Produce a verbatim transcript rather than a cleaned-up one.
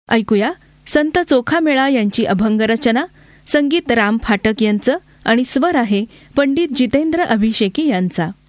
ऐकूया संत चोखामेळा यांची अभंग रचना, संगीत राम फाटक यांचं आणि स्वर आहे पंडित जितेंद्र अभिषेकी यांचा.